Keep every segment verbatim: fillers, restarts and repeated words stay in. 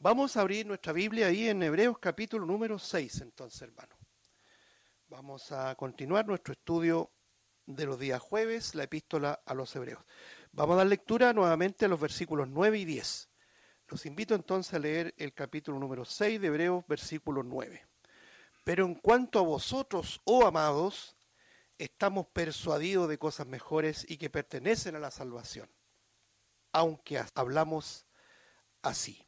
Vamos a abrir nuestra Biblia ahí en Hebreos capítulo número seis, entonces, hermano. Vamos a continuar nuestro estudio de los días jueves, la epístola a los Hebreos. Vamos a dar lectura nuevamente a los versículos nueve y diez. Los invito entonces a leer el capítulo número seis de Hebreos, versículo nueve. Pero en cuanto a vosotros, oh amados, estamos persuadidos de cosas mejores y que pertenecen a la salvación, aunque hablamos así.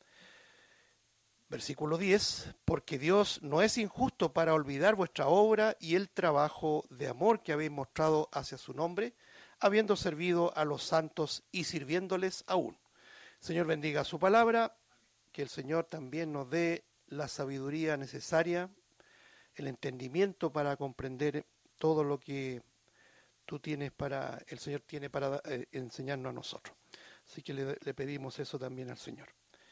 Versículo diez, porque Dios no es injusto para olvidar vuestra obra y el trabajo de amor que habéis mostrado hacia su nombre, habiendo servido a los santos y sirviéndoles aún. Señor, bendiga su palabra, que el Señor también nos dé la sabiduría necesaria, el entendimiento para comprender todo lo que tú tienes para, el Señor tiene para eh, enseñarnos a nosotros. Así que le, le pedimos eso también al Señor.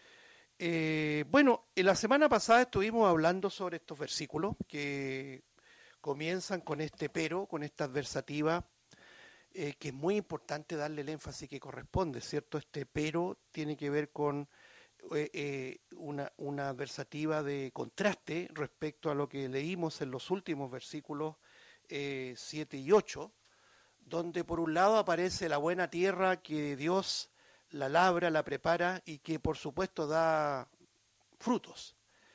Eh, bueno, en la semana pasada estuvimos hablando sobre estos versículos que comienzan con este pero, con esta adversativa, eh, que es muy importante darle el énfasis que corresponde, ¿cierto? Este pero tiene que ver con eh, eh, una, una adversativa de contraste respecto a lo que leímos en los últimos versículos eh, siete y ocho, donde por un lado aparece la buena tierra que Dios la labra, la prepara y que por supuesto da frutos.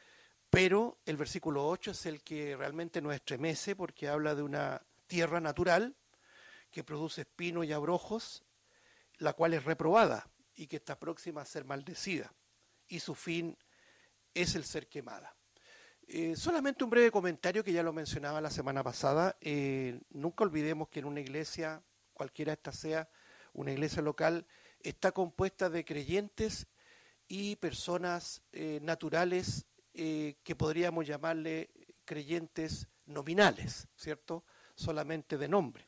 Pero el versículo ocho es el que realmente nos estremece porque habla de una tierra natural que produce espinos y abrojos, la cual es reprobada y que está próxima a ser maldecida y su fin es el ser quemada. Eh, solamente un breve comentario que ya lo mencionaba la semana pasada. Eh, nunca olvidemos que en una iglesia, cualquiera esta sea, una iglesia local, está compuesta de creyentes y personas eh, naturales eh, que podríamos llamarle creyentes nominales, ¿cierto? Solamente de nombre.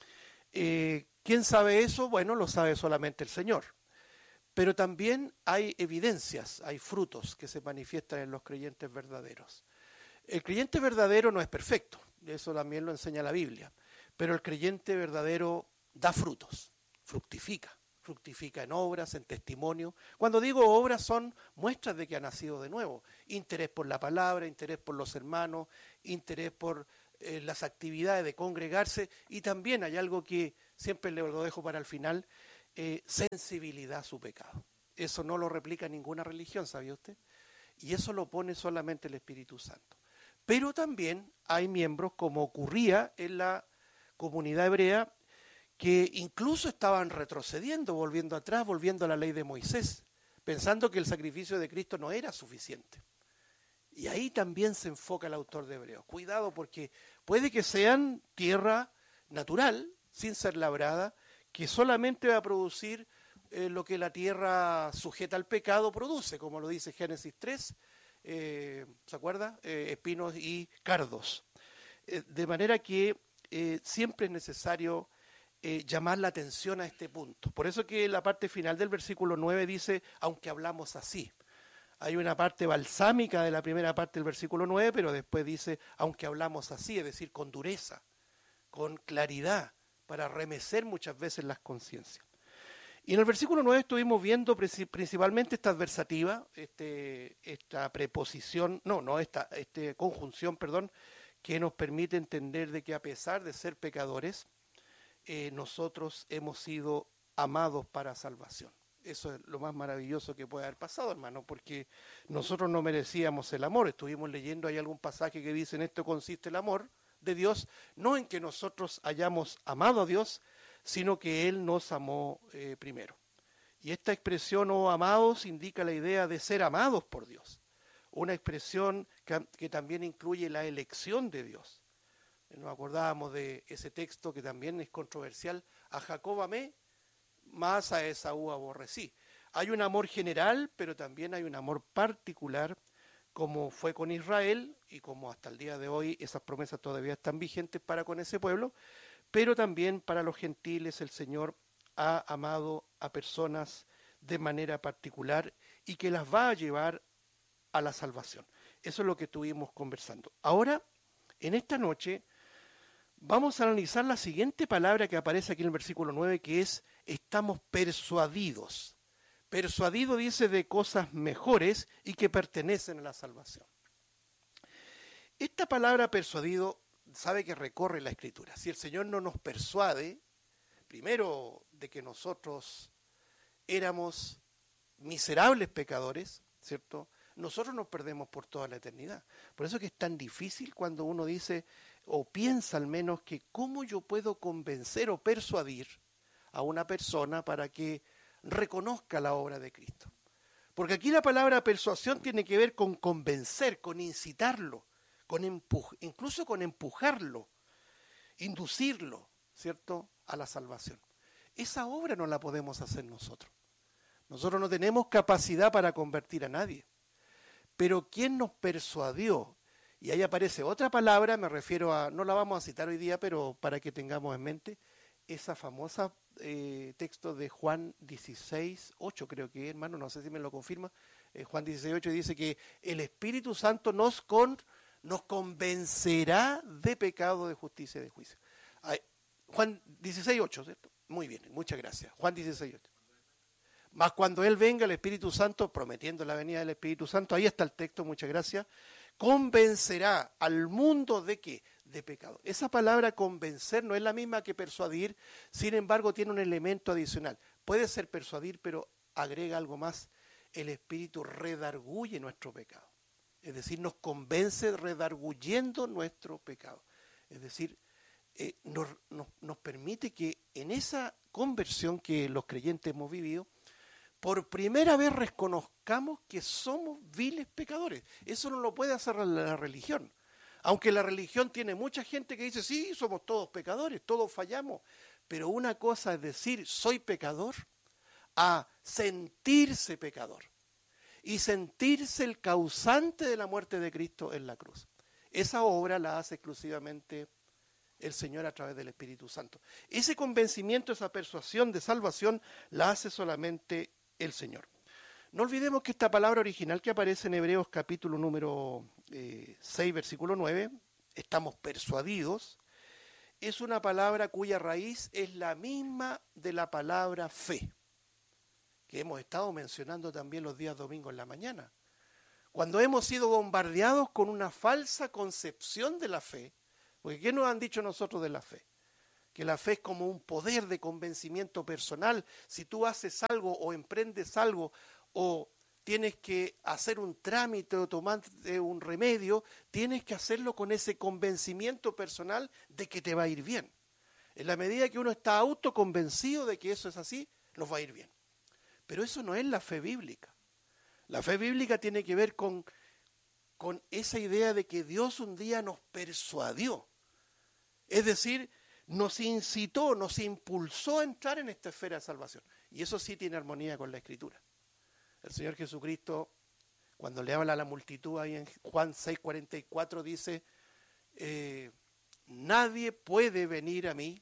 Eh, ¿Quién sabe eso? Bueno, lo sabe solamente el Señor. Pero también hay evidencias, hay frutos que se manifiestan en los creyentes verdaderos. El creyente verdadero no es perfecto, eso también lo enseña la Biblia, pero el creyente verdadero da frutos, fructifica. fructifica en obras, en testimonio. Cuando digo obras son muestras de que ha nacido de nuevo. Interés por la palabra, interés por los hermanos, interés por eh, las actividades de congregarse y también hay algo que siempre le lo dejo para el final, eh, sensibilidad a su pecado. Eso no lo replica ninguna religión, ¿sabía usted? Y eso lo pone solamente el Espíritu Santo. Pero también hay miembros, como ocurría en la comunidad hebrea, que incluso estaban retrocediendo, volviendo atrás, volviendo a la ley de Moisés, pensando que el sacrificio de Cristo no era suficiente. Y ahí también se enfoca el autor de Hebreos. Cuidado, porque puede que sean tierra natural, sin ser labrada, que solamente va a producir eh, lo que la tierra sujeta al pecado produce, como lo dice Génesis tres, eh, ¿se acuerda? Eh, espinos y cardos. Eh, de manera que eh, siempre es necesario Eh, llamar la atención a este punto. Por eso que la parte final del versículo nueve dice, aunque hablamos así. Hay una parte balsámica de la primera parte del versículo nueve, pero después dice, aunque hablamos así, es decir, con dureza, con claridad, para remecer muchas veces las conciencias. Y en el versículo nueve estuvimos viendo principalmente esta adversativa, este, esta preposición, no, no, esta este conjunción, perdón, que nos permite entender de que a pesar de ser pecadores, Eh, nosotros hemos sido amados para salvación. Eso es lo más maravilloso que puede haber pasado, hermano, porque nosotros no merecíamos el amor. Estuvimos leyendo, hay algún pasaje que dice, en esto consiste el amor de Dios, no en que nosotros hayamos amado a Dios, sino que Él nos amó eh, primero. Y esta expresión, oh amados, indica la idea de ser amados por Dios. Una expresión que, que también incluye la elección de Dios. Nos acordábamos de ese texto que también es controversial, a Jacob amé, más a Esaú aborrecí. Hay un amor general, pero también hay un amor particular, como fue con Israel, y como hasta el día de hoy esas promesas todavía están vigentes para con ese pueblo, pero también para los gentiles el Señor ha amado a personas de manera particular y que las va a llevar a la salvación. Eso es lo que estuvimos conversando. Ahora, en esta noche, vamos a analizar la siguiente palabra que aparece aquí en el versículo nueve, que es estamos persuadidos. Persuadido dice de cosas mejores y que pertenecen a la salvación. Esta palabra persuadido sabe que recorre la Escritura. Si el Señor no nos persuade, primero de que nosotros éramos miserables pecadores, ¿cierto? Nosotros nos perdemos por toda la eternidad. Por eso es que es tan difícil cuando uno dice, o piensa al menos, que cómo yo puedo convencer o persuadir a una persona para que reconozca la obra de Cristo. Porque aquí la palabra persuasión tiene que ver con convencer, con incitarlo, con empuj- incluso con empujarlo, inducirlo, ¿cierto?, a la salvación. Esa obra no la podemos hacer nosotros. Nosotros no tenemos capacidad para convertir a nadie. Pero ¿quién nos persuadió? Y ahí aparece otra palabra, me refiero a, no la vamos a citar hoy día, pero para que tengamos en mente, esa famosa eh, texto de Juan dieciséis, ocho creo que es, hermano, no sé si me lo confirma, eh, Juan dieciséis, ocho dice que el Espíritu Santo nos, con, nos convencerá de pecado, de justicia y de juicio. Ay, Juan dieciséis, ocho, ¿cierto? Muy bien, muchas gracias. Juan dieciséis, ocho. Mas cuando Él venga, el Espíritu Santo, prometiendo la venida del Espíritu Santo, ahí está el texto, muchas gracias, convencerá al mundo de qué? De pecado. Esa palabra convencer no es la misma que persuadir, sin embargo tiene un elemento adicional. Puede ser persuadir, pero agrega algo más. El Espíritu redarguye nuestro pecado. Es decir, nos convence redarguyendo nuestro pecado. Es decir, eh, nos, nos, nos permite que en esa conversión que los creyentes hemos vivido, por primera vez reconozcamos que somos viles pecadores. Eso no lo puede hacer la, la religión. Aunque la religión tiene mucha gente que dice, sí, somos todos pecadores, todos fallamos. Pero una cosa es decir, soy pecador, a sentirse pecador. Y sentirse el causante de la muerte de Cristo en la cruz. Esa obra la hace exclusivamente el Señor a través del Espíritu Santo. Ese convencimiento, esa persuasión de salvación, la hace solamente el Señor. No olvidemos que esta palabra original que aparece en Hebreos capítulo número eh, seis, versículo nueve, estamos persuadidos, es una palabra cuya raíz es la misma de la palabra fe, que hemos estado mencionando también los días domingos en la mañana. Cuando hemos sido bombardeados con una falsa concepción de la fe, porque ¿qué nos han dicho nosotros de la fe? Que la fe es como un poder de convencimiento personal. Si tú haces algo o emprendes algo o tienes que hacer un trámite o tomar un remedio, tienes que hacerlo con ese convencimiento personal de que te va a ir bien. En la medida que uno está autoconvencido de que eso es así, nos va a ir bien. Pero eso no es la fe bíblica. La fe bíblica tiene que ver con, con esa idea de que Dios un día nos persuadió. Es decir, nos incitó, nos impulsó a entrar en esta esfera de salvación. Y eso sí tiene armonía con la Escritura. El Señor Jesucristo, cuando le habla a la multitud ahí en Juan seis cuarenta y cuatro, dice, eh, nadie puede venir a mí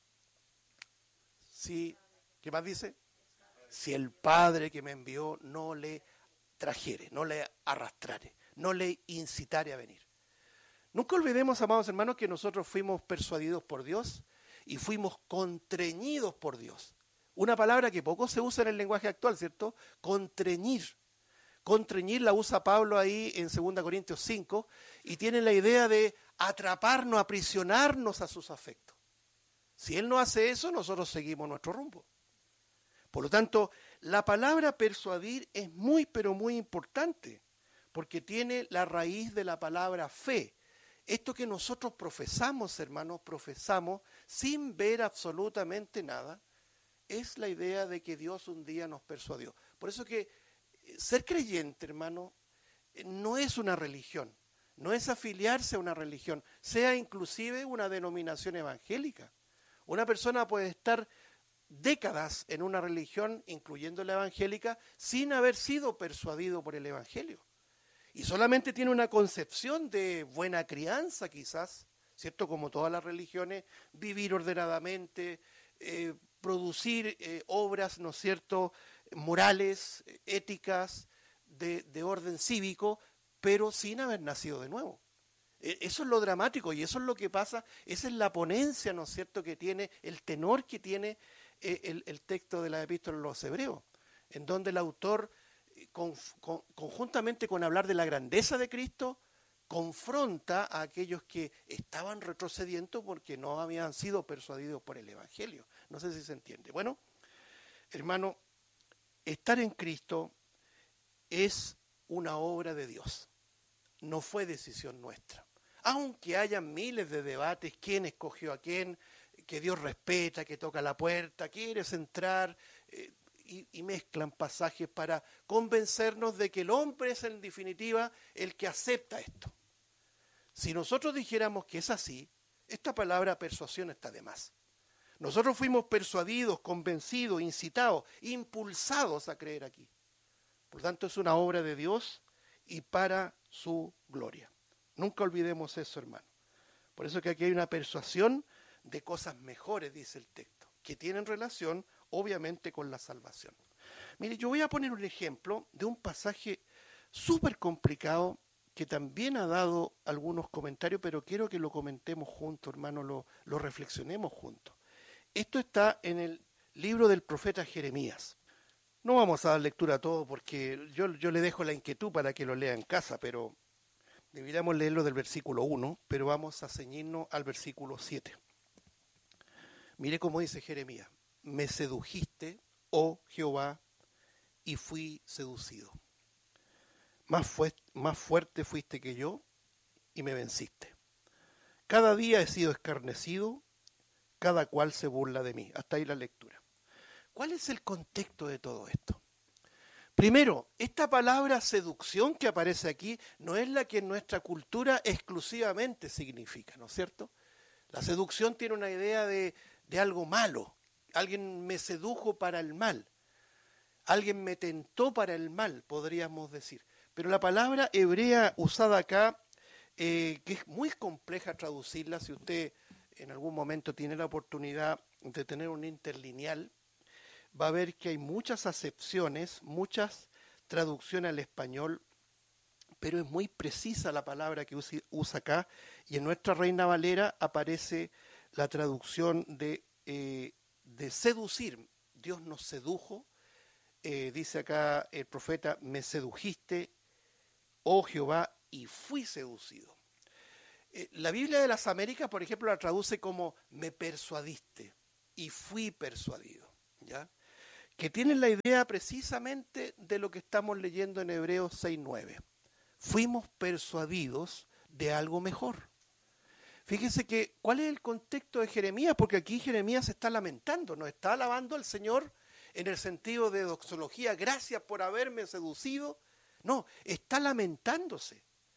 si, ¿qué más dice? Si el Padre que me envió no le trajere, no le arrastrare, no le incitare a venir. Nunca olvidemos, amados hermanos, que nosotros fuimos persuadidos por Dios y fuimos contreñidos por Dios. Una palabra que poco se usa en el lenguaje actual, ¿cierto? Contreñir. Contreñir la usa Pablo ahí en segunda Corintios cinco y tiene la idea de atraparnos, aprisionarnos a sus afectos. Si Él no hace eso, nosotros seguimos nuestro rumbo. Por lo tanto, la palabra persuadir es muy, pero muy importante, porque tiene la raíz de la palabra fe. Esto que nosotros profesamos, hermanos, profesamos sin ver absolutamente nada, es la idea de que Dios un día nos persuadió. Por eso que ser creyente, hermano, no es una religión, no es afiliarse a una religión, sea inclusive una denominación evangélica. Una persona puede estar décadas en una religión, incluyendo la evangélica, sin haber sido persuadido por el evangelio. Y solamente tiene una concepción de buena crianza quizás, ¿cierto? Como todas las religiones, vivir ordenadamente, eh, producir eh, obras, ¿no es cierto?, morales, éticas, de, de orden cívico, pero sin haber nacido de nuevo. E- eso es lo dramático y eso es lo que pasa, esa es la ponencia, ¿no es cierto?, que tiene, el tenor que tiene eh, el, el texto de la epístola a los hebreos. en donde el autor, con, con, conjuntamente con hablar de la grandeza de Cristo, confronta a aquellos que estaban retrocediendo porque no habían sido persuadidos por el Evangelio. No sé si se entiende. Bueno, hermano, estar en Cristo es una obra de Dios, no fue decisión nuestra. Aunque haya miles de debates, quién escogió a quién, que Dios respeta, que toca la puerta, quieres entrar, eh, y, y mezclan pasajes para convencernos de que el hombre es en definitiva el que acepta esto. Si nosotros dijéramos que es así, esta palabra persuasión está de más. Nosotros fuimos persuadidos, convencidos, incitados, impulsados a creer aquí. Por lo tanto, es una obra de Dios y para su gloria. Nunca olvidemos eso, hermano. Por eso que aquí hay una persuasión de cosas mejores, dice el texto, que tienen relación, obviamente, con la salvación. Mire, yo voy a poner un ejemplo de un pasaje súper complicado que también ha dado algunos comentarios, pero quiero que lo comentemos juntos, hermano, lo, lo reflexionemos juntos. Esto está en el libro del profeta Jeremías. No vamos a dar lectura a todo porque yo, yo le dejo la inquietud para que lo lea en casa, pero deberíamos leerlo del versículo uno, pero vamos a ceñirnos al versículo siete. Mire cómo dice Jeremías: me sedujiste, oh Jehová, y fui seducido. Más, fue, más fuerte fuiste que yo y me venciste. Cada día he sido escarnecido, cada cual se burla de mí. Hasta ahí la lectura. ¿Cuál es el contexto de todo esto? Primero, esta palabra seducción que aparece aquí no es la que en nuestra cultura exclusivamente significa, ¿no es cierto? La seducción tiene una idea de, de algo malo. Alguien me sedujo para el mal. Alguien me tentó para el mal, podríamos decir. Pero la palabra hebrea usada acá, eh, que es muy compleja traducirla, si usted en algún momento tiene la oportunidad de tener un interlineal, va a ver que hay muchas acepciones, muchas traducciones al español, pero es muy precisa la palabra que usa acá, y en nuestra Reina Valera aparece la traducción de, eh, de seducir. Dios nos sedujo, eh, dice acá el profeta, me sedujiste, oh Jehová, y fui seducido. Eh, la Biblia de las Américas, por ejemplo, la traduce como me persuadiste y fui persuadido, ¿ya? Que tienen la idea precisamente de lo que estamos leyendo en Hebreos seis nueve. Fuimos persuadidos de algo mejor. Fíjense que, ¿cuál es el contexto de Jeremías? Porque aquí Jeremías se está lamentando, no está alabando al Señor en el sentido de doxología, gracias por haberme seducido. No, está lamentándose.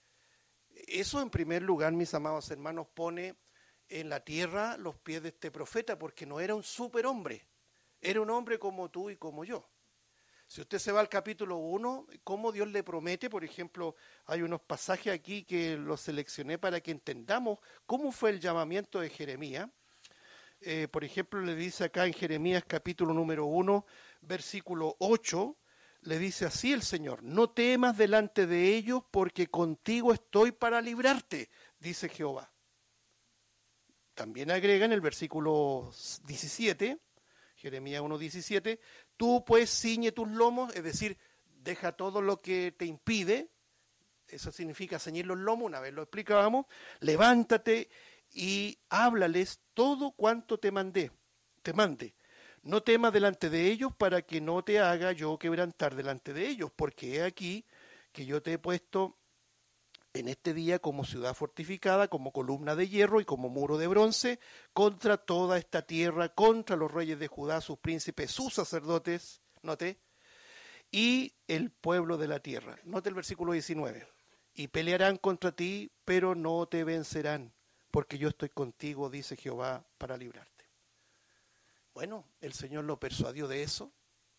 Eso en primer lugar, mis amados hermanos, pone en la tierra los pies de este profeta, porque no era un superhombre, era un hombre como tú y como yo. Si usted se va al capítulo uno, cómo Dios le promete, por ejemplo, hay unos pasajes aquí que los seleccioné para que entendamos cómo fue el llamamiento de Jeremías. Eh, por ejemplo, le dice acá en Jeremías capítulo número uno, versículo ocho, le dice así el Señor: no temas delante de ellos, porque contigo estoy para librarte, dice Jehová. También agrega en el versículo diecisiete, Jeremías uno diecisiete, tú pues ciñe tus lomos, es decir, deja todo lo que te impide, eso significa ceñir los lomos, una vez lo explicábamos, levántate y háblales todo cuanto te mandé, te mande. No temas delante de ellos para que no te haga yo quebrantar delante de ellos, porque he aquí que yo te he puesto en este día como ciudad fortificada, como columna de hierro y como muro de bronce, contra toda esta tierra, contra los reyes de Judá, sus príncipes, sus sacerdotes, note, y el pueblo de la tierra. Note el versículo diecinueve. Y pelearán contra ti, pero no te vencerán, porque yo estoy contigo, dice Jehová, para librarte. Bueno, el Señor lo persuadió de eso,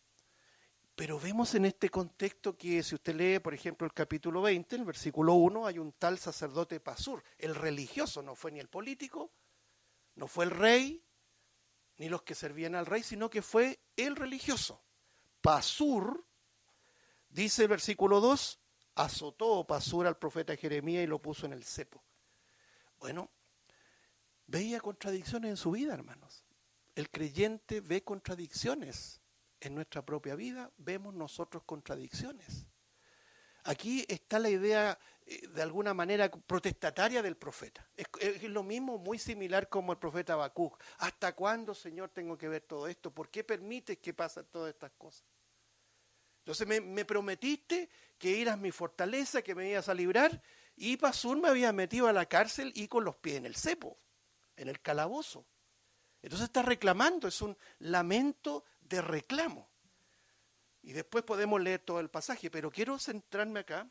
pero vemos en este contexto que si usted lee, por ejemplo, el capítulo veinte, en el versículo uno, hay un tal sacerdote Pasur, el religioso, no fue ni el político, no fue el rey, ni los que servían al rey, sino que fue el religioso. Pasur, dice el versículo dos, azotó Pasur al profeta Jeremías y lo puso en el cepo. Bueno, veía contradicciones en su vida, hermanos. El creyente ve contradicciones en nuestra propia vida vemos nosotros contradicciones. Aquí está la idea, eh, de alguna manera, protestataria del profeta. Es, es lo mismo, muy similar como el profeta Habacuc. ¿Hasta cuándo, Señor, tengo que ver todo esto? ¿Por qué permites que pasen todas estas cosas? Entonces me, me prometiste que eras mi fortaleza, que me ibas a librar, y Pasur me había metido a la cárcel y con los pies en el cepo, en el calabozo. Entonces está reclamando, es un lamento de reclamo. Y después podemos leer todo el pasaje, pero quiero centrarme acá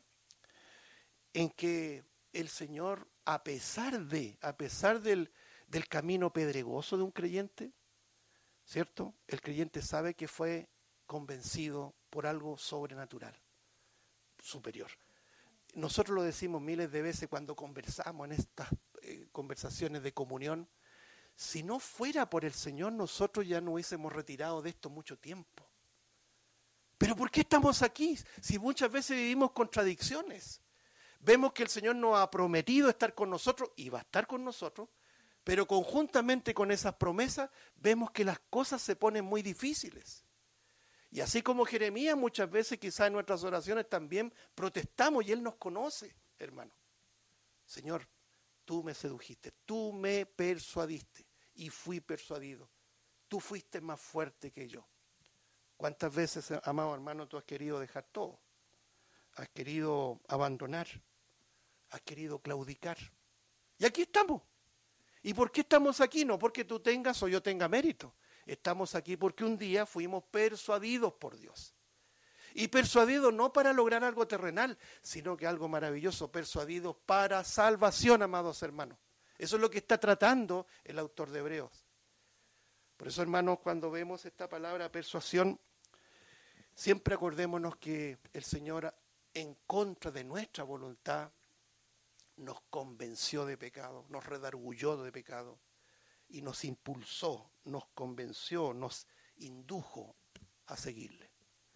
en que el Señor, a pesar de, a pesar del, del camino pedregoso de un creyente, ¿cierto? El creyente sabe que fue convencido por algo sobrenatural, superior. Nosotros lo decimos miles de veces cuando conversamos en estas eh, conversaciones de comunión. Si no fuera por el Señor, nosotros ya no hubiésemos retirado de esto mucho tiempo. ¿Pero por qué estamos aquí? Si muchas veces vivimos contradicciones. Vemos que el Señor nos ha prometido estar con nosotros y va a estar con nosotros, pero conjuntamente con esas promesas vemos que las cosas se ponen muy difíciles. Y así como Jeremías, muchas veces quizás en nuestras oraciones también protestamos y Él nos conoce, hermano. Señor, tú me sedujiste, tú me persuadiste y fui persuadido. Tú fuiste más fuerte que yo. ¿Cuántas veces, amado hermano, tú has querido dejar todo? Has querido abandonar, has querido claudicar. Y aquí estamos. ¿Y por qué estamos aquí? No porque tú tengas o yo tenga mérito. Estamos aquí porque un día fuimos persuadidos por Dios. Y persuadidos no para lograr algo terrenal, sino que algo maravilloso, persuadidos para salvación, amados hermanos. Eso es lo que está tratando el autor de Hebreos. Por eso, hermanos, cuando vemos esta palabra persuasión, siempre acordémonos que el Señor, en contra de nuestra voluntad, nos convenció de pecado, nos redargulló de pecado y nos impulsó, nos convenció, nos indujo a seguirle.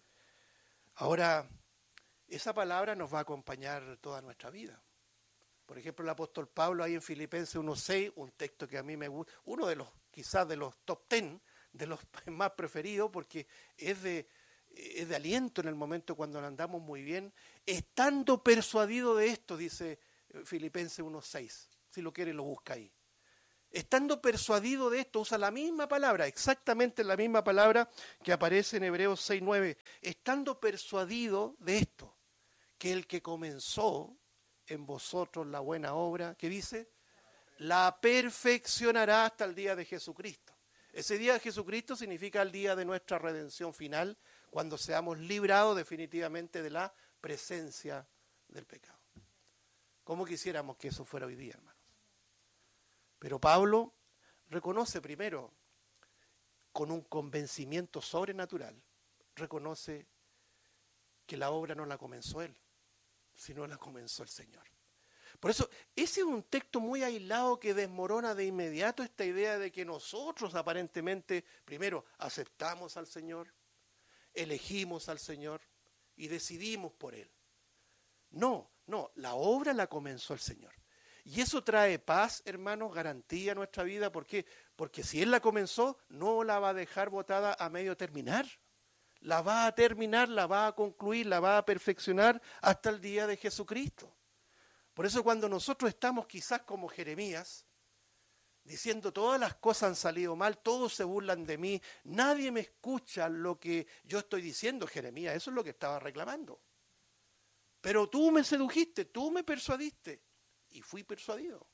Ahora, esa palabra nos va a acompañar toda nuestra vida. Por ejemplo, el apóstol Pablo ahí en Filipenses uno seis, un texto que a mí me gusta, uno de los, quizás de los top ten, de los más preferidos, porque es de, es de aliento en el momento cuando andamos muy bien, estando persuadido de esto, dice Filipenses uno seis, si lo quiere lo busca ahí. Estando persuadido de esto, usa la misma palabra, exactamente la misma palabra que aparece en Hebreos seis nueve, estando persuadido de esto, que el que comenzó en vosotros la buena obra, ¿qué dice? La perfeccionará hasta el día de Jesucristo. Ese día de Jesucristo significa el día de nuestra redención final, cuando seamos librados definitivamente de la presencia del pecado. ¿Cómo quisiéramos que eso fuera hoy día, hermanos? Pero Pablo reconoce primero, con un convencimiento sobrenatural, reconoce que la obra no la comenzó él, sino la comenzó el Señor. Por eso, ese es un texto muy aislado que desmorona de inmediato esta idea de que nosotros aparentemente, primero, aceptamos al Señor, elegimos al Señor y decidimos por Él. No, no, la obra la comenzó el Señor. Y eso trae paz, hermanos, garantía a nuestra vida. ¿Por qué? Porque si Él la comenzó, no la va a dejar botada a medio terminar. La va a terminar, la va a concluir, la va a perfeccionar hasta el día de Jesucristo. Por eso cuando nosotros estamos quizás como Jeremías, diciendo todas las cosas han salido mal, todos se burlan de mí, nadie me escucha lo que yo estoy diciendo, Jeremías, eso es lo que estaba reclamando. Pero tú me sedujiste, tú me persuadiste. Y fui persuadido.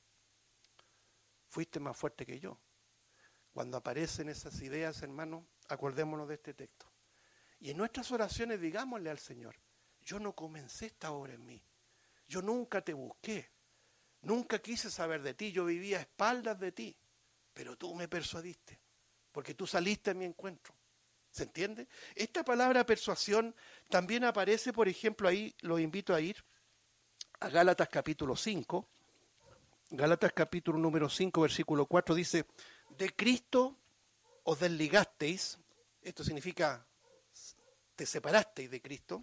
Fuiste más fuerte que yo. Cuando aparecen esas ideas, hermanos, acordémonos de este texto. Y en nuestras oraciones digámosle al Señor, yo no comencé esta obra en mí. Yo nunca te busqué. Nunca quise saber de ti. Yo vivía a espaldas de ti. Pero tú me persuadiste. Porque tú saliste a mi encuentro. ¿Se entiende? Esta palabra persuasión también aparece, por ejemplo, ahí los invito a ir a Gálatas capítulo cinco, Gálatas capítulo número cinco, versículo cuatro, dice, de Cristo os desligasteis, esto significa, te separasteis de Cristo,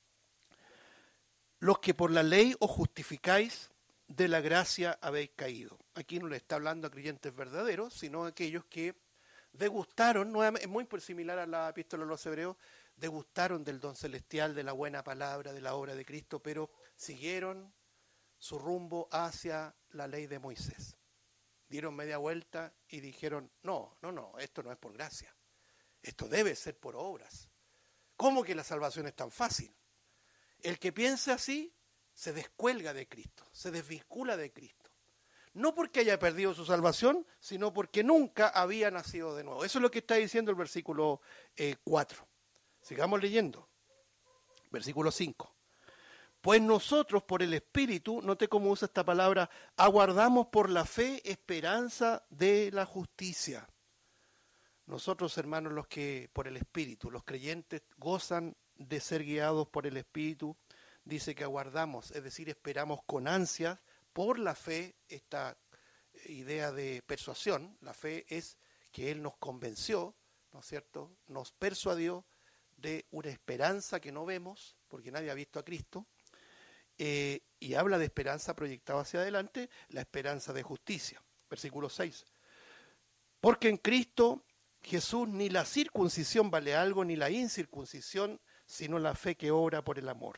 los que por la ley os justificáis, de la gracia habéis caído. Aquí no le está hablando a creyentes verdaderos, sino a aquellos que degustaron, nuevamente, es muy similar a la epístola a los hebreos, degustaron del don celestial, de la buena palabra, de la obra de Cristo, pero siguieron su rumbo hacia la ley de Moisés. Dieron media vuelta y dijeron, no, no, no, esto no es por gracia, esto debe ser por obras. ¿Cómo que la salvación es tan fácil? El que piense así se descuelga de Cristo, se desvincula de Cristo. No porque haya perdido su salvación, sino porque nunca había nacido de nuevo. Eso es lo que está diciendo el versículo eh, cuatro. Sigamos leyendo. Versículo cinco. Pues nosotros por el Espíritu, note cómo usa esta palabra, aguardamos por la fe esperanza de la justicia. Nosotros, hermanos, los que por el Espíritu, los creyentes gozan de ser guiados por el Espíritu, dice que aguardamos, es decir, esperamos con ansias por la fe, esta idea de persuasión. La fe es que Él nos convenció, ¿no es cierto?, nos persuadió de una esperanza que no vemos, porque nadie ha visto a Cristo, eh, y habla de esperanza proyectada hacia adelante, la esperanza de justicia. Versículo seis. Porque en Cristo Jesús ni la circuncisión vale algo, ni la incircuncisión, sino la fe que obra por el amor.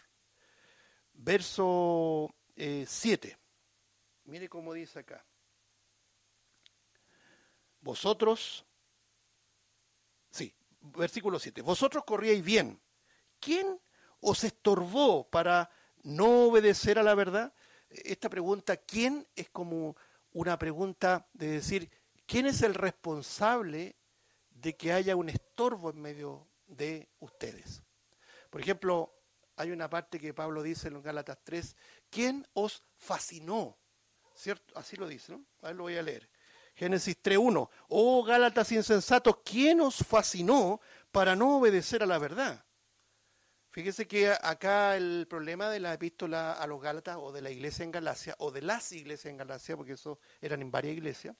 Verso eh, siete. Mire cómo dice acá. Vosotros, sí, versículo siete. Vosotros corríais bien. ¿Quién os estorbó para no obedecer a la verdad? Esta pregunta, ¿quién? Es como una pregunta de decir, ¿quién es el responsable de que haya un estorbo en medio de ustedes? Por ejemplo, hay una parte que Pablo dice en Gálatas tres, ¿quién os fascinó? ¿Cierto? Así lo dice, ¿no? A ver, lo voy a leer. Génesis tres uno. Oh Gálatas insensatos, ¿quién os fascinó para no obedecer a la verdad? Fíjese que acá el problema de la epístola a los Gálatas o de la iglesia en Galacia o de las iglesias en Galacia, porque eso eran en varias iglesias,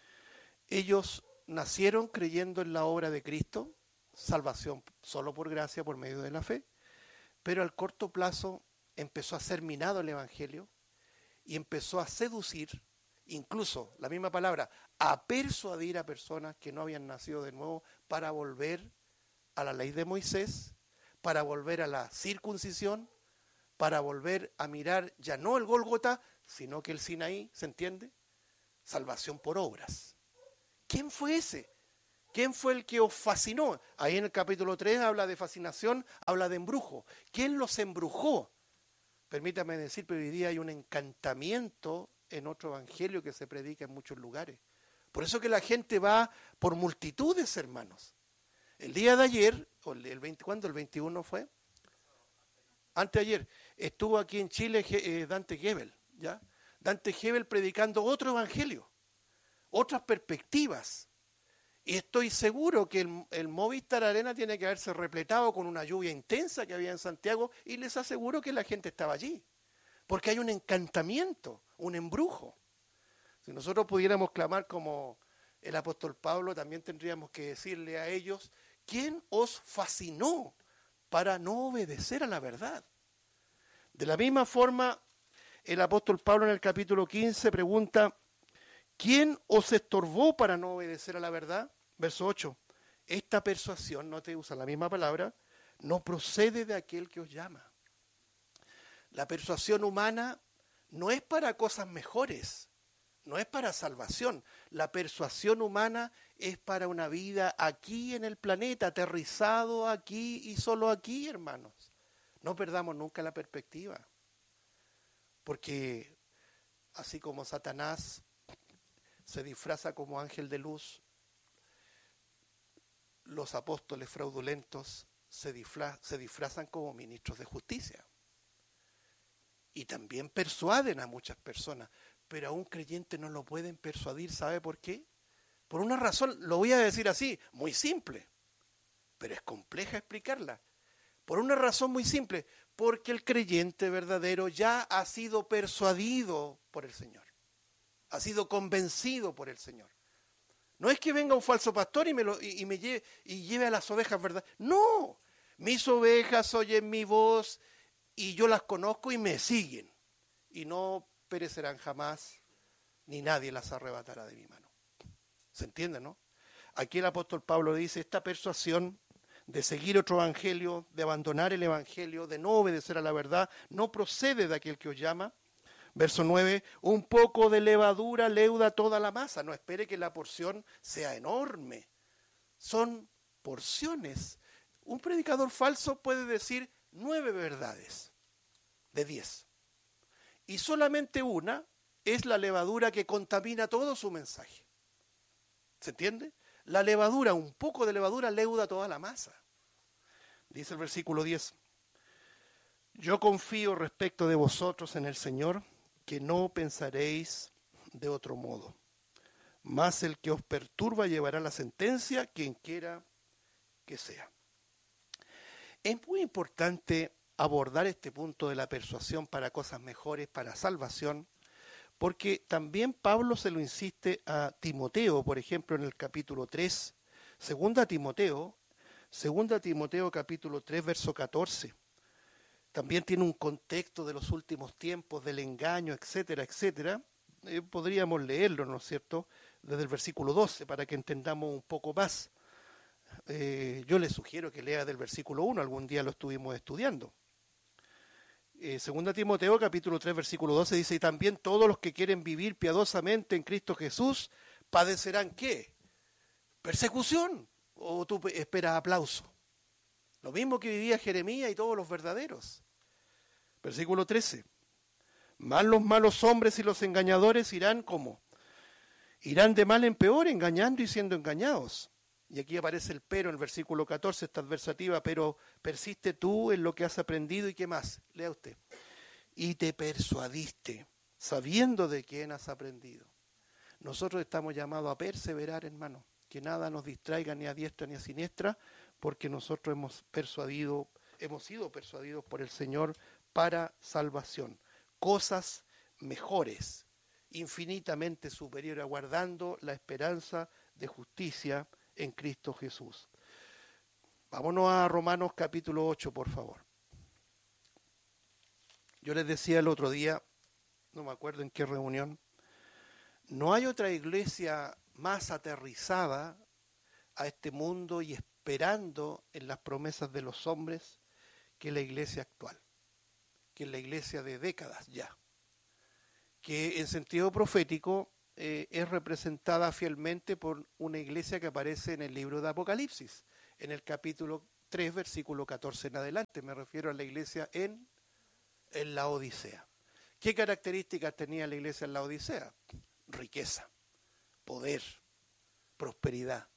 ellos nacieron creyendo en la obra de Cristo, salvación solo por gracia, por medio de la fe, pero al corto plazo empezó a ser minado el evangelio y empezó a seducir, incluso la misma palabra, a persuadir a personas que no habían nacido de nuevo para volver a la ley de Moisés, para volver a la circuncisión, para volver a mirar ya no el Gólgota, sino que el Sinaí, ¿se entiende? Salvación por obras. ¿Quién fue ese? ¿Quién fue el que os fascinó? Ahí en el capítulo tres habla de fascinación, habla de embrujo. ¿Quién los embrujó? Permítame decir, pero hoy día hay un encantamiento en otro evangelio que se predica en muchos lugares. Por eso que la gente va por multitudes, hermanos. El día de ayer, o el veinte, ¿cuándo? ¿El veintiuno fue? Anteayer, estuvo aquí en Chile eh, Dante Gebel, ¿ya? Dante Gebel predicando otro evangelio, otras perspectivas. Y estoy seguro que el, el Movistar Arena tiene que haberse repletado con una lluvia intensa que había en Santiago, y les aseguro que la gente estaba allí, porque hay un encantamiento, un embrujo. Si nosotros pudiéramos clamar como el apóstol Pablo, también tendríamos que decirle a ellos, ¿quién os fascinó para no obedecer a la verdad? De la misma forma, el apóstol Pablo en el capítulo quince pregunta, ¿quién os estorbó para no obedecer a la verdad? Verso ocho, esta persuasión, no te usa la misma palabra, no procede de aquel que os llama. La persuasión humana no es para cosas mejores, no es para salvación. La persuasión humana es para una vida aquí en el planeta, aterrizado aquí y solo aquí, hermanos. No perdamos nunca la perspectiva. Porque así como Satanás se disfraza como ángel de luz, los apóstoles fraudulentos se, disfra- se disfrazan como ministros de justicia. Y también persuaden a muchas personas, pero a un creyente no lo pueden persuadir, ¿sabe por qué? Por una razón, lo voy a decir así, muy simple, pero es compleja explicarla. Por una razón muy simple, porque el creyente verdadero ya ha sido persuadido por el Señor, ha sido convencido por el Señor. No es que venga un falso pastor y me, lo, y, y me lleve, y lleve a las ovejas, ¿verdad? No, mis ovejas oyen mi voz y yo las conozco y me siguen. Y no perecerán jamás, ni nadie las arrebatará de mi mano. ¿Se entiende, no? Aquí el apóstol Pablo dice, esta persuasión de seguir otro evangelio, de abandonar el evangelio, de no obedecer a la verdad, no procede de aquel que os llama. Verso nueve, un poco de levadura leuda toda la masa. No espere que la porción sea enorme. Son porciones. Un predicador falso puede decir nueve verdades de diez. Y solamente una es la levadura que contamina todo su mensaje. ¿Se entiende? La levadura, un poco de levadura leuda toda la masa. Dice el versículo diez. Yo confío respecto de vosotros en el Señor, que no pensaréis de otro modo. Mas el que os perturba llevará la sentencia, quien quiera que sea. Es muy importante abordar este punto de la persuasión para cosas mejores, para salvación, porque también Pablo se lo insiste a Timoteo, por ejemplo, en el capítulo tres, segunda Timoteo, segunda Timoteo capítulo tres, verso catorce. También tiene un contexto de los últimos tiempos, del engaño, etcétera, etcétera. Eh, podríamos leerlo, ¿no es cierto?, desde el versículo doce, para que entendamos un poco más. Eh, yo le sugiero que lea del versículo uno, algún día lo estuvimos estudiando. Eh, segunda Timoteo, capítulo tres, versículo doce, dice, y también todos los que quieren vivir piadosamente en Cristo Jesús, padecerán, ¿qué? Persecución. ¿O tú esperas aplauso? Lo mismo que vivía Jeremías y todos los verdaderos. Versículo trece. Más los malos hombres y los engañadores irán como, irán de mal en peor, engañando y siendo engañados. Y aquí aparece el pero en el versículo catorce, esta adversativa, pero persiste tú en lo que has aprendido y qué más. Lea usted. Y te persuadiste, sabiendo de quién has aprendido. Nosotros estamos llamados a perseverar, hermano, que nada nos distraiga ni a diestra ni a siniestra, porque nosotros hemos persuadido, hemos sido persuadidos por el Señor para salvación. Cosas mejores, infinitamente superiores, aguardando la esperanza de justicia en Cristo Jesús. Vámonos a Romanos capítulo ocho, por favor. Yo les decía el otro día, no me acuerdo en qué reunión, no hay otra iglesia más aterrizada a este mundo y esperando en las promesas de los hombres que la iglesia actual, que la iglesia de décadas ya, que en sentido profético eh, es representada fielmente por una iglesia que aparece en el libro de Apocalipsis, en el capítulo tres, versículo catorce en adelante. Me refiero a la iglesia en, en la Odisea. ¿Qué características tenía la iglesia en la Odisea? Riqueza, poder, prosperidad.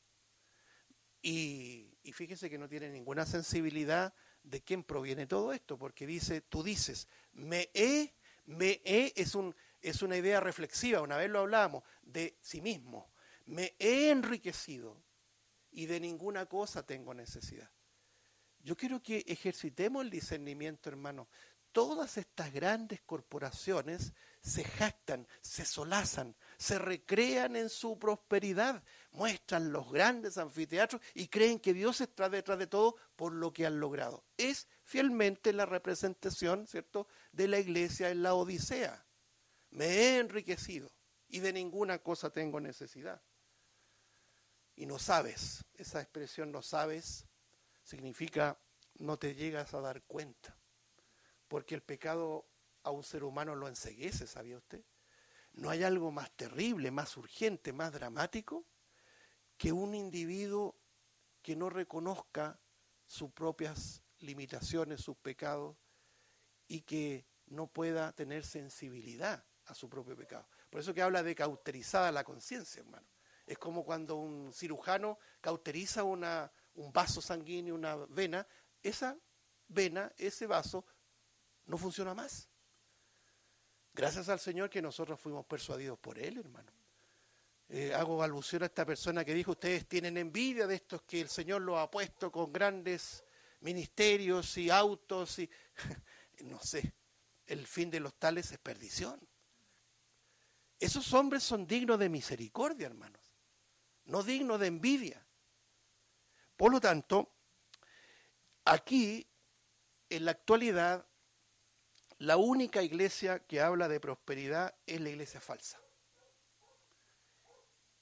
Y, y fíjese que no tiene ninguna sensibilidad de quién proviene todo esto, porque dice, tú dices, me he, me he, es, un, es una idea reflexiva, una vez lo hablábamos, de sí mismo. Me he enriquecido y de ninguna cosa tengo necesidad. Yo quiero que ejercitemos el discernimiento, hermano. Todas estas grandes corporaciones se jactan, se solazan, se recrean en su prosperidad, muestran los grandes anfiteatros y creen que Dios está detrás de todo por lo que han logrado. Es fielmente la representación, ¿cierto?, de la iglesia en la Odisea. Me he enriquecido y de ninguna cosa tengo necesidad. Y no sabes, esa expresión no sabes, significa no te llegas a dar cuenta. Porque el pecado a un ser humano lo enceguece, ¿sabía usted? No hay algo más terrible, más urgente, más dramático que un individuo que no reconozca sus propias limitaciones, sus pecados, y que no pueda tener sensibilidad a su propio pecado. Por eso que habla de cauterizada la conciencia, hermano. Es como cuando un cirujano cauteriza una, un vaso sanguíneo, una vena, esa vena, ese vaso, no funciona más. Gracias al Señor que nosotros fuimos persuadidos por Él, hermano. Eh, hago alusión a esta persona que dijo, ustedes tienen envidia de estos que el Señor los ha puesto con grandes ministerios y autos y no sé, el fin de los tales es perdición. Esos hombres son dignos de misericordia, hermanos, no dignos de envidia. Por lo tanto, aquí, en la actualidad, la única iglesia que habla de prosperidad es la iglesia falsa.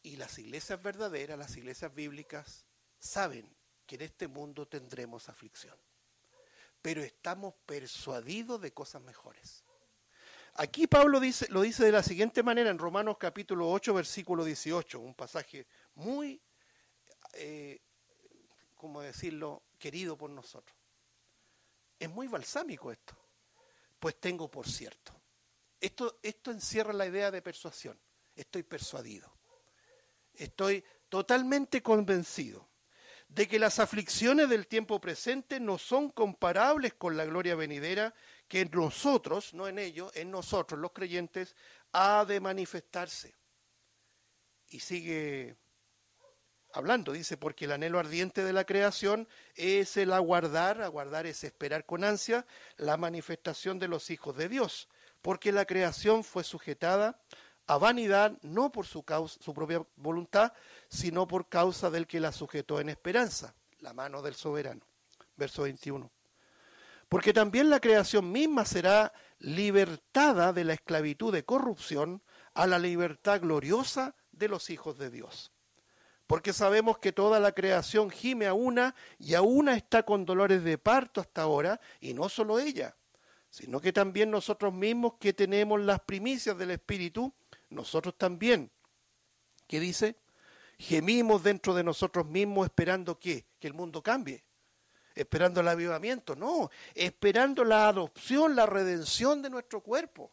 Y las iglesias verdaderas, las iglesias bíblicas, saben que en este mundo tendremos aflicción. Pero estamos persuadidos de cosas mejores. Aquí Pablo dice, lo dice de la siguiente manera en Romanos capítulo ocho, versículo dieciocho, un pasaje muy, eh, ¿cómo decirlo?, querido por nosotros. Es muy balsámico esto. Pues tengo por cierto. Esto, esto encierra la idea de persuasión. Estoy persuadido. Estoy totalmente convencido de que las aflicciones del tiempo presente no son comparables con la gloria venidera que en nosotros, no en ellos, en nosotros los creyentes, ha de manifestarse. Y sigue hablando, dice, porque el anhelo ardiente de la creación es el aguardar, aguardar es esperar con ansia, la manifestación de los hijos de Dios, porque la creación fue sujetada a vanidad, no por su, causa, su propia voluntad, sino por causa del que la sujetó en esperanza, la mano del soberano. Verso veintiuno. Porque también la creación misma será libertada de la esclavitud de corrupción a la libertad gloriosa de los hijos de Dios. Porque sabemos que toda la creación gime a una y a una está con dolores de parto hasta ahora, y no solo ella, sino que también nosotros mismos que tenemos las primicias del Espíritu, nosotros también, ¿qué dice? Gemimos dentro de nosotros mismos esperando ¿qué? Que el mundo cambie, esperando el avivamiento, no, esperando la adopción, la redención de nuestro cuerpo.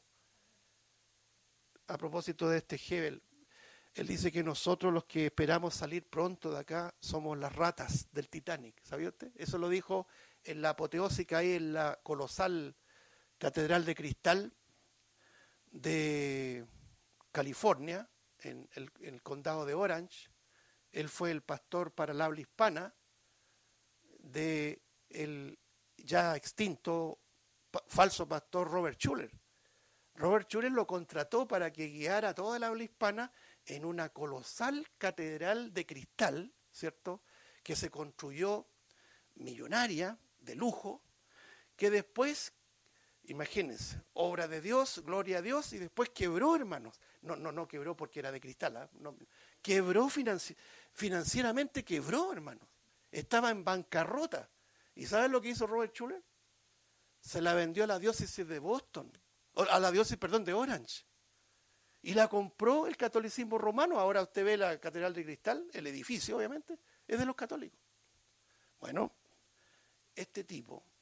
A propósito de este Hebel, él dice que nosotros los que esperamos salir pronto de acá somos las ratas del Titanic, ¿sabía usted? Eso lo dijo en la apoteosis que hay en la colosal Catedral de Cristal de California, en el, en el condado de Orange. Él fue el pastor para el habla hispana de el ya extinto pa, falso pastor Robert Schuller. Robert Schuller lo contrató para que guiara a toda la habla hispana en una colosal catedral de cristal, ¿cierto?, que se construyó millonaria, de lujo, que después, imagínense, obra de Dios, gloria a Dios, y después quebró, hermanos. No, no, no quebró porque era de cristal, ¿eh? No, quebró financi- financieramente, quebró, hermanos. Estaba en bancarrota. ¿Y saben lo que hizo Robert Schuller? Se la vendió a la diócesis de Boston, a la diócesis, perdón, de Orange. Y la compró el catolicismo romano. Ahora usted ve la Catedral de Cristal, el edificio obviamente, es de los católicos. Bueno, este tipo